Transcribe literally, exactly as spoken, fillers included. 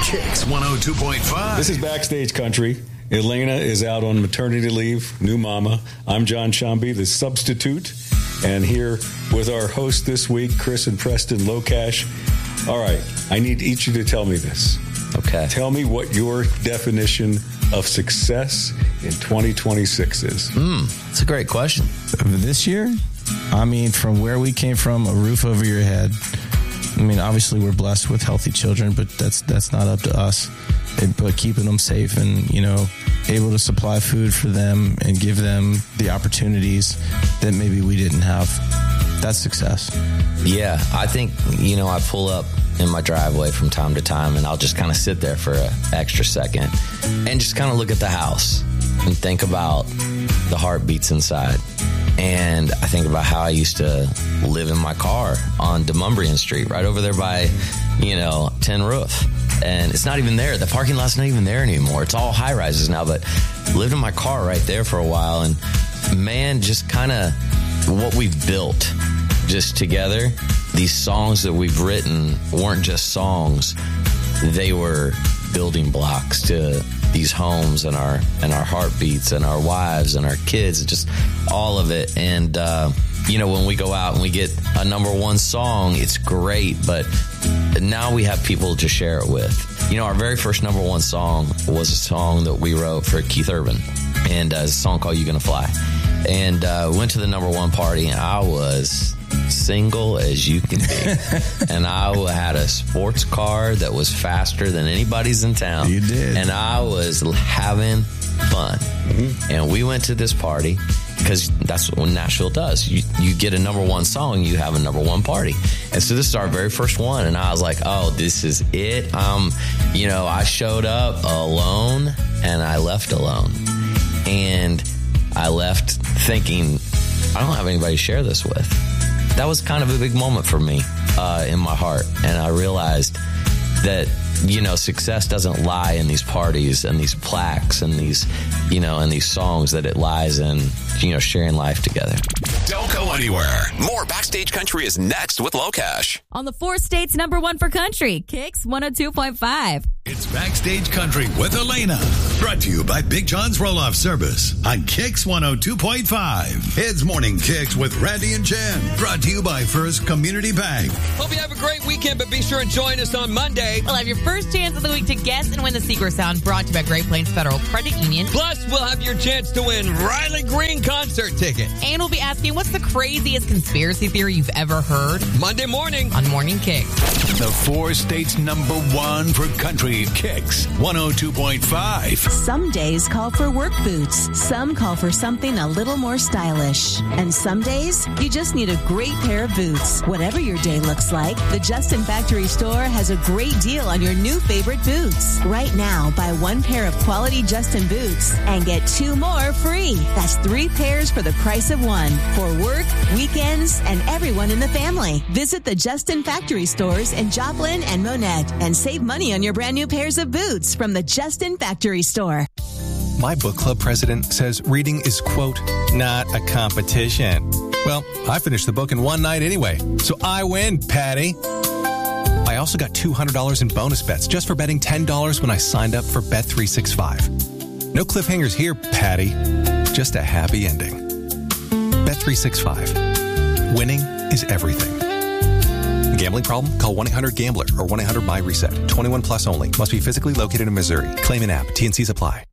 Kicks one oh two point five. This is Backstage Country. Elena is out on maternity leave, new mama. I'm John Shambi, the substitute, and here with our host this week, Chris and Preston Locash. All right, I need each of you to tell me this. Okay. Tell me what your definition of success in twenty twenty-six is. Hmm, that's a great question. This year, I mean, from where we came from, a roof over your head. I mean, obviously we're blessed with healthy children, but that's that's not up to us. It, but keeping them safe and, you know, able to supply food for them and give them the opportunities that maybe we didn't have. That's success. Yeah, I think, you know, I pull up in my driveway from time to time and I'll just kind of sit there for an extra second and just kind of look at the house and think about the heartbeats inside. And I think about how I used to live in my car on Demumbrian Street, right over there by, you know, Tin Roof. And it's not even there. The parking lot's not even there anymore. It's all high rises now, but lived in my car right there for a while. And man, just kind of what we've built just together, these songs that we've written weren't just songs. They were building blocks to these homes and our and our heartbeats and our wives and our kids, just all of it. And, uh, you know, when we go out and we get a number one song, it's great, but now we have people to share it with. You know, our very first number one song was a song that we wrote for Keith Urban, and uh, it's a song called You Gonna Fly. And uh, went to the number one party, and I was single as you can be. And I had a sports car that was faster than anybody's in town. You did. And I was having fun. Mm-hmm. And we went to this party because that's what Nashville does. You you get a number one song, you have a number one party. And so this is our very first one. And I was like, oh, this is it. Um, you know, I showed up alone and I left alone. And I left thinking, I don't have anybody to share this with. That was kind of a big moment for me uh, in my heart. And I realized that, you know, success doesn't lie in these parties and these plaques and these, you know, and these songs, that it lies in, you know, sharing life together. Don't go anywhere. More Backstage Country is next with Locash. On the four states number one for country, Kicks one oh two point five. It's Backstage Country with Elena. Brought to you by Big John's Roll-Off Service on Kicks one oh two point five. It's Morning Kicks with Randy and Jen. Brought to you by First Community Bank. Hope you have a great weekend, but be sure and join us on Monday. We'll have your first chance of the week to guess and win the Secret Sound, brought to you by Great Plains Federal Credit Union. Plus, we'll have your chance to win Riley Green concert tickets. And we'll be asking, what's the craziest conspiracy theory you've ever heard? Monday morning on Morning Kicks. The four states number one for country, Kicks one oh two point five. Some days call for work boots. Some call for something a little more stylish. And some days, you just need a great pair of boots. Whatever your day looks like, the Justin Factory Store has a great deal on your new favorite boots. Right now, buy one pair of quality Justin boots and get two more free. That's three pairs for the price of one. For work, weekends, and everyone in the family. Visit the Justin Factory Stores in Joplin and Monette and save money on your brand new pairs of boots from the Justin Factory Store. My book club president says reading is, quote, not a competition. Well, I finished the book in one night anyway, so I win, Patty. I also got two hundred dollars in bonus bets just for betting ten dollars when I signed up for Bet three sixty-five. No cliffhangers here, Patty. Just a happy ending. Bet three sixty-five. Winning is everything. Gambling problem? Call one eight hundred gambler or one eight hundred my reset. twenty-one plus only. Must be physically located in Missouri. Claim an app. T and C's apply.